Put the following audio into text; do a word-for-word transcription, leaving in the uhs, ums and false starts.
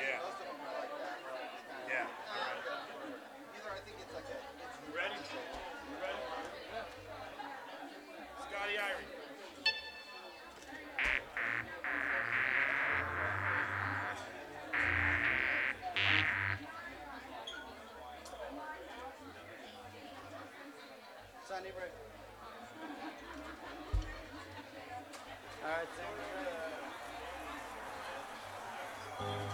yeah. most of them are like that. Where I just kind of, Yeah. nah, I'm done. Either I think it's like a, it's You ready? You ready? Scotty Irie. Sunny break. All right, thank you.